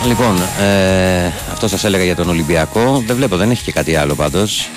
Λοιπόν, αυτό σας έλεγα για τον Ολυμπιακό. Δεν βλέπω, δεν έχει και κάτι άλλο πάντως.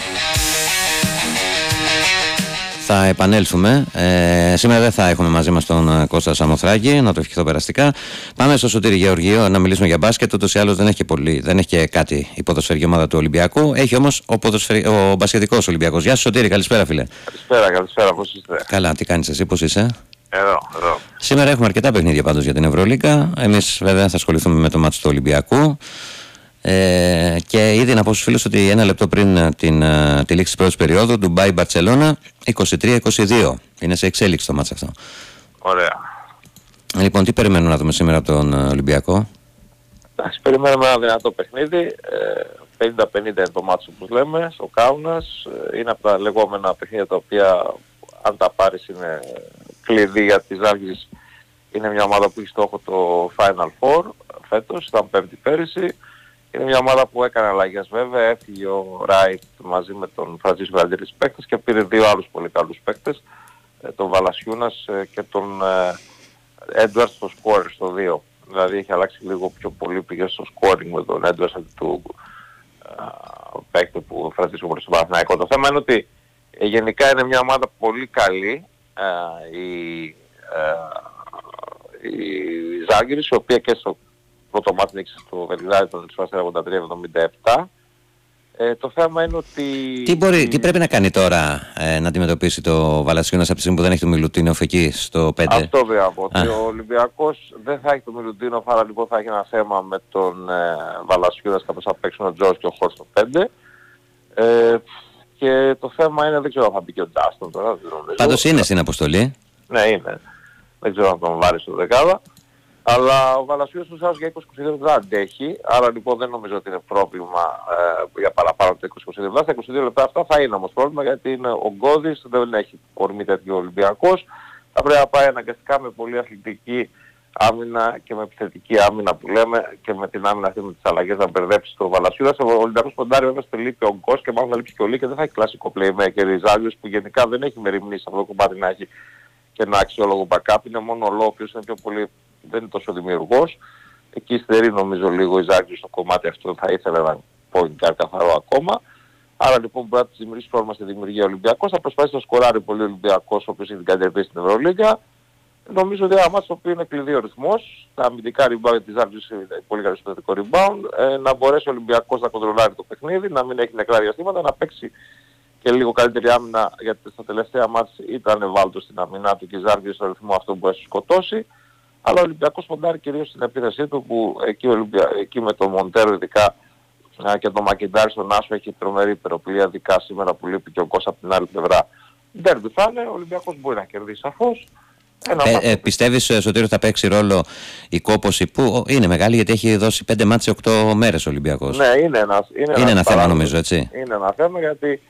Θα επανέλθουμε. Σήμερα δεν θα έχουμε μαζί μας τον Κώστα Σαμοθράκη, να το ευχηθώ περαστικά. Πάμε στο Σωτήρη Γεωργίου να μιλήσουμε για μπάσκετ. Ούτως ή άλλως δεν έχει και κάτι η ποδοσφαιρική ομάδα του Ολυμπιακού. Έχει όμως ο μπασκετικός Ολυμπιακός. Γεια σου Σωτήρη, καλησπέρα φίλε. Καλησπέρα, πώς είστε? Καλά, τι κάνεις εσύ, πώς είσαι? Εδώ. Σήμερα έχουμε αρκετά παιχνίδια πάντως για την Ευρωλίγκα. Εμείς βέβαια θα ασχοληθούμε με το μάτσο του Ολυμπιακού. Και ήδη να πω στους φίλους ότι ένα λεπτό πριν τη λήξη της πρώτης περίοδου, Ντουμπάι Μπαρτσελώνα 23-22. Είναι σε εξέλιξη το μάτσο αυτό. Ωραία. Λοιπόν, τι περιμένουμε να δούμε σήμερα από τον Ολυμπιακό? Εντάξει, περιμένουμε ένα δυνατό παιχνίδι. 50-50 είναι το μάτσο που λέμε, στο Κάουνας. Είναι από τα λεγόμενα παιχνίδια τα οποία αν τα πάρεις είναι κλειδί για τις Ζάλγκιρις. Είναι μια ομάδα που έχει στόχο το Final Four φέτος, ήταν πέμπτη πέρυσι. Είναι μια ομάδα που έκανε αλλαγές βέβαια, έφυγε ο Ράιτ μαζί με τον Φραντζίσκο καλύτερους παίκτες και πήρε δύο άλλους πολύ καλούς παίκτες, τον Βαλασιούνας και τον Έντουαρτς στο σκόρ στο 2. Δηλαδή έχει αλλάξει λίγο πιο πολύ, πήγε στο scoring με τον Έντουαρτς αντί του παίκτη που ο Φραντζίσκο προς τον Παναθηναϊκό. Το θέμα είναι ότι γενικά είναι μια ομάδα πολύ καλή, η Ζάλγκιρις, η οποία και στο πρώτο μάτι νίκησε στο Βελιγράδι τον 83-77. Το θέμα είναι ότι... Τι πρέπει να κάνει τώρα να αντιμετωπίσει το Βαλασιούνας από τη στιγμή που δεν έχει το Μιλουτίνοφ εκεί στο 5? Αυτό βέβαια από ότι ο Ολυμπιακός δεν θα έχει το Μιλουτίνοφ, άρα λοιπόν θα έχει ένα θέμα με τον Βαλασιούνας καθώς θα παίξουν ο Τζος και ο Χορ στο 5. Και το θέμα είναι, δεν ξέρω αν θα μπει και ο Τζάστον τώρα. Πάντως είναι στην αποστολή. Ναι, είναι. Δεν ξέρω αν τον βάλει στο δεκάδα. Αλλά ο Βαλασιούνας τους άλλους για 20-22 λεπτά αντέχει, άρα λοιπόν δεν νομίζω ότι είναι πρόβλημα για παραπάνω από 20-22 λεπτά. Στα 22 λεπτά αυτά θα είναι όμως πρόβλημα, γιατί είναι ο Γκώδης, δεν έχει κορμί τέτοιο Ολυμπιακός. Θα πρέπει να πάει αναγκαστικά με πολύ αθλητική άμυνα και με επιθετική άμυνα που λέμε και με την άμυνα αυτή με τις αλλαγές να μπερδέψει το Βαλασιούνας. Ο Ολυμπιακός ποντάρει βέβαια στο λείπει ο Γκος και μάλλον θα λείψει και ο Λί και δεν θα έχει κλασικό playmaker η Ζάλγκιρις που γενικά δεν έχει μεριμνήσει αυτό το κομμάτι να έχει και ένα αξιόλογο backup. Είναι μόνο ο Λό, ο οποίος είναι πιο πολύ, δεν είναι τόσο δημιουργός. Εκεί στερεί νομίζω λίγο η Ζάλγκιρις στο κομμάτι αυτό, θα ήθελε ένα point guard καθαρό ακόμα. Άρα λοιπόν μπορεί να της δημιουργήσει πρόβλημα στη δημιουργία Ολυμπιακός. Θα προσπαθήσει να σκοράρει πολύ ο Ολυμπιακός, ο οποίος έχει την κατερπίσει στην Ευρωλίγκα. Νομίζω ότι ένα μάτσο το οποίο είναι κλειδί ο ρυθμός, τα αμυντικά rebound της Ζάλγκιρις είναι πολύ καλή στο θετικό rebound, να μπορέσει ο Ολυμπιακός να κοντρολάρει το παιχνίδι, να μην έχει νεκρά διαστήματα, να παίξει και λίγο καλύτερη άμυνα, γιατί στα τελευταία μάτς ήταν ευάλωτος στην αμυνά του και η Ζάλγκιρις στο ρυθμό αυτό που έχει σκοτώσει. Αλλά ο Ολυμπιακός ποντάρει κυρίως στην επίθεσή του, που εκεί με τον Μοντέρο ειδικά και τον Μακιντάρη στον Άσο έχει τρομερή υπεροπλία, ειδικά σήμερα που λείπει και ο Κώστα από την άλλη πλευρά. Ντέρμπι θα είναι, ο Ολυμπιακός μπορεί να κερδίσει σαφώς. Πιστεύεις Σωτήριο θα παίξει ρόλο η κόπωση που είναι μεγάλη, γιατί έχει δώσει 5 μάτς σε 8 μέρες ο Ολυμπιακός? Ναι, είναι ένα θέμα νομίζω, έτσι. Είναι ένα θέμα γιατί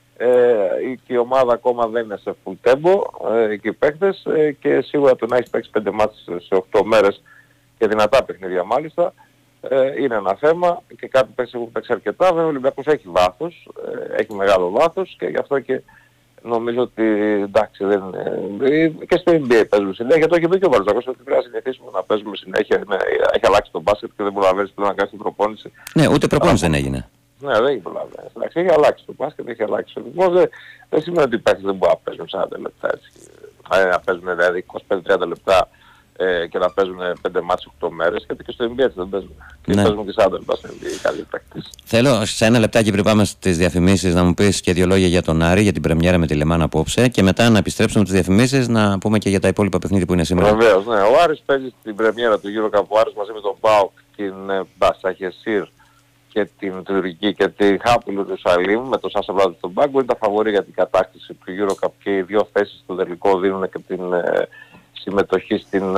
η ομάδα ακόμα δεν είναι σε full tempo εκεί οι παίκτες και σίγουρα το να έχεις παίξει 5 μάτς σε 8 μέρες και δυνατά παιχνίδια μάλιστα είναι ένα θέμα και κάποιοι παίκτες έχουν παίξει αρκετά. Βέβαια ο Ολυμπιακός έχει βάθος, έχει μεγάλο βάθος και γι' αυτό και νομίζω ότι εντάξει και στο NBA παίζουμε συνέχεια. Το έχει πει και ο Βαλτζάκος ότι πρέπει να συνεχίσουμε να παίζουμε συνέχεια. Έχει αλλάξει το μπάσκετ και δεν προλαβαίνεις πλέον να κάνεις την προπόνηση. Ναι, ούτε προπόνηση δεν έγινε. Ναι, δεν έχει προλαβαίνεις. Εντάξει, έχει αλλάξει το μπάσκετ, έχει αλλάξει ο ρυθμός. Δεν σημαίνει ότι οι παίκτες δεν μπορούν να παίζουν 40 λεπτά έτσι. Να παίζουν δηλαδή 25-30 λεπτά και να παίζουν 5 μάτς 8 μέρες, γιατί και στο NBA έτσι δεν παίζουν. Και παίζουν και 40 λεπτά στο NBA καλοί παίκτες. Θέλω σε ένα λεπτάκι πριν πάμε στις διαφημίσεις να μου πεις και 2 λόγια για τον Άρη, για την πρεμιέρα με τη Λεμάν απόψε και μετά να επιστρέψουμε τις διαφημίσεις να πούμε και για τα υπόλοιπα παιχνίδια που είναι σήμερα. Βεβαίως, ναι. Ο Άρης παίζει στην πρεμιέρα του EuroCup, ο Άρης μαζί με τον ΠΑΟΚ, την Μπασαχεσίρ και την Τουρκική και την Χάπουλου του Ιερουσαλήμ με τον Σάσα Βλάδου στον πάγκο. Είναι τα φαβορί για την κατάκτηση του EuroCup και οι δύο θέσεις στο τελικό δίνουν και την συμμετοχή στην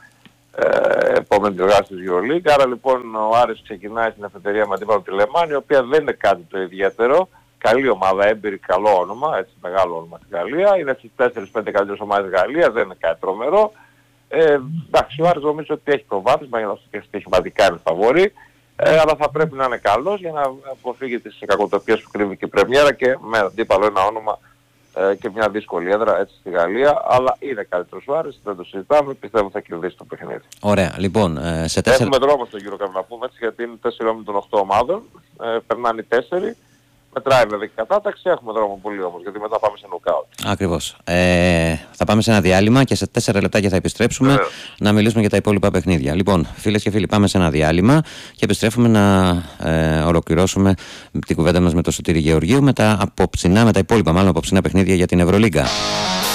επόμενη διοργάνωση της EuroLeague. Άρα λοιπόν ο Άρης ξεκινάει στην εφετερία με αντίπαλο τη Λεμάν, η οποία δεν είναι κάτι το ιδιαίτερο. Καλή ομάδα, έμπειρη, καλό όνομα, έτσι μεγάλο όνομα στη Γαλλία. Είναι στις 4-5 καλύτερες ομάδες της Γαλλίας, δεν είναι κάτι τρομερό. Εντάξει, ο Άρης νομίζω ότι έχει προβάδισμα για να και στοιχηματικά είναι φαβορί. Αλλά θα πρέπει να είναι καλός για να αποφύγει τις κακοτοπίες που κρύβει και η πρεμιέρα και με αντίπαλο ένα όνομα και μια δύσκολη έδρα έτσι στη Γαλλία, αλλά είναι καλύτερος ο Άρης, δεν το συζητάμε, πιστεύω θα κερδίσει το παιχνίδι. Ωραία, λοιπόν, σε 4... Έχουμε δρόμο στο Euro Cup να πούμε έτσι, γιατί είναι 4 των 8 ομάδων, περνάνε οι 4, μετράει βέβαια και κατάταξη, έχουμε δρόμο πολύ όμως, γιατί μετά πάμε σε νοκάουτ. Ακριβώς. Θα πάμε σε ένα διάλειμμα και σε 4 λεπτάκια θα επιστρέψουμε να μιλήσουμε για τα υπόλοιπα παιχνίδια. Λοιπόν, φίλες και φίλοι, πάμε σε ένα διάλειμμα και επιστρέφουμε να ολοκληρώσουμε την κουβέντα μας με τον Σωτήρη Γεωργίου με τα υπόλοιπα απόψινά παιχνίδια για την Ευρωλίγκα.